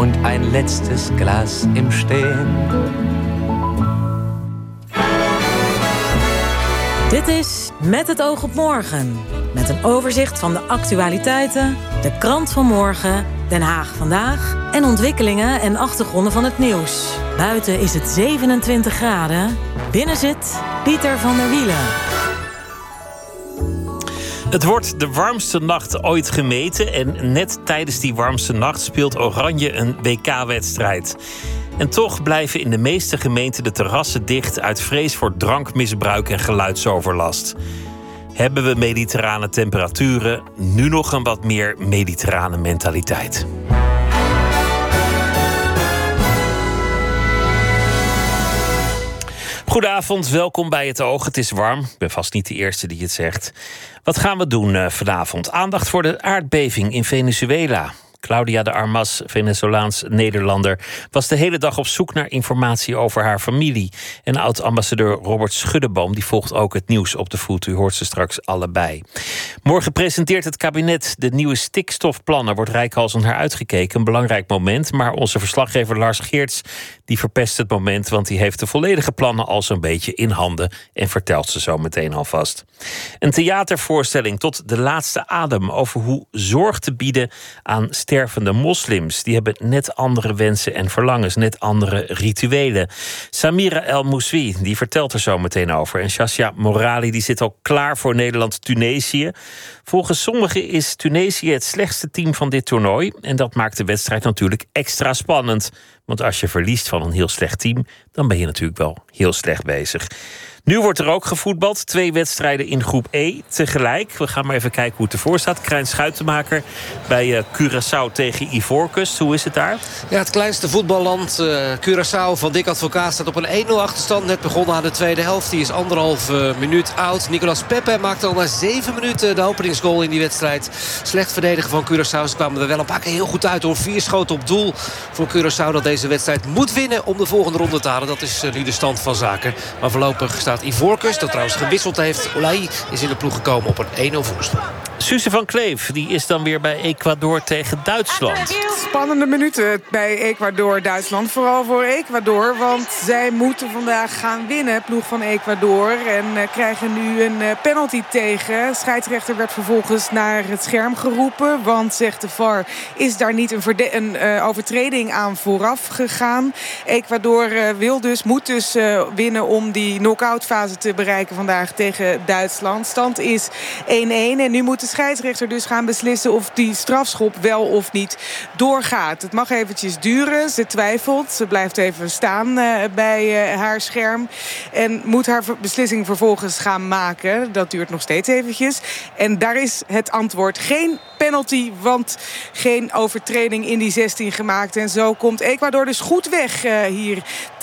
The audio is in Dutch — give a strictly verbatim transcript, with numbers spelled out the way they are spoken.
und ein letztes Glas im Stehen. Dit is Met het oog op morgen. Met een overzicht van de actualiteiten, de krant van morgen, Den Haag vandaag en ontwikkelingen en achtergronden van het nieuws. Buiten is het zevenentwintig graden. Binnen zit Pieter van der Wielen. Het wordt de warmste nacht ooit gemeten en net tijdens die warmste nacht speelt Oranje een W K-wedstrijd. En toch blijven in de meeste gemeenten de terrassen dicht uit vrees voor drankmisbruik en geluidsoverlast. Hebben we mediterrane temperaturen, nu nog een wat meer mediterrane mentaliteit. Goedenavond, welkom bij Het Oog. Het is warm, ik ben vast niet de eerste die het zegt. Wat gaan we doen uh, vanavond? Aandacht voor de aardbeving in Venezuela. Claudia de Armas, Venezolaans-Nederlander, was de hele dag op zoek naar informatie over haar familie. En oud-ambassadeur Robert Schuddeboom die volgt ook het nieuws op de voet. U hoort ze straks allebei. Morgen presenteert het kabinet de nieuwe stikstofplannen. Wordt reikhalzend naar uitgekeken. Een belangrijk moment. Maar onze verslaggever Lars Geerts die verpest het moment, want die heeft de volledige plannen al zo'n beetje in handen en vertelt ze zo meteen alvast. Een theatervoorstelling tot de laatste adem over hoe zorg te bieden aan stervende moslims. Die hebben net andere wensen en verlangens, net andere rituelen. Samira El Mouswi, die vertelt er zo meteen over. En Shasha Morali, die zit al klaar voor Nederland-Tunesië. Volgens sommigen is Tunesië het slechtste team van dit toernooi. En dat maakt de wedstrijd natuurlijk extra spannend. Want als je verliest van een heel slecht team, dan ben je natuurlijk wel heel slecht bezig. Nu wordt er ook gevoetbald. Twee wedstrijden in groep E tegelijk. We gaan maar even kijken hoe het ervoor staat. Krijn Schuitenmaker bij uh, Curaçao tegen Ivoorkust. Hoe is het daar? Ja, het kleinste voetballand, uh, Curaçao van Dick Advocaat, staat op een één nul achterstand. Net begonnen aan de tweede helft. Die is anderhalf uh, minuut oud. Nicolas Pepe maakte al na zeven minuten de openingsgoal in die wedstrijd. Slecht verdedigen van Curaçao. Ze kwamen er wel een paar keer heel goed uit hoor. Vier schoten op doel voor Curaçao dat deze wedstrijd moet winnen om de volgende ronde te halen. Dat is uh, nu de stand van zaken. Maar voorlopig staat Ivoorkust, dat trouwens gewisseld heeft. Olai is in de ploeg gekomen op een één nul voorsprong. Suze van Kleef, die is dan weer bij Ecuador tegen Duitsland. Spannende minuten bij Ecuador-Duitsland. Vooral voor Ecuador, want zij moeten vandaag gaan winnen, ploeg van Ecuador. En uh, krijgen nu een uh, penalty tegen. Scheidsrechter werd vervolgens naar het scherm geroepen. Want, zegt de V A R, is daar niet een, verde- een uh, overtreding aan vooraf gegaan. Ecuador uh, wil dus, moet dus uh, winnen om die knock-out fase te bereiken vandaag tegen Duitsland. Stand is één één en nu moet de scheidsrechter dus gaan beslissen of die strafschop wel of niet doorgaat. Het mag eventjes duren. Ze twijfelt. Ze blijft even staan uh, bij uh, haar scherm. En moet haar beslissing vervolgens gaan maken. Dat duurt nog steeds eventjes. En daar is het antwoord geen penalty, want geen overtreding in die zestien gemaakt. En zo komt Ecuador dus goed weg uh, hier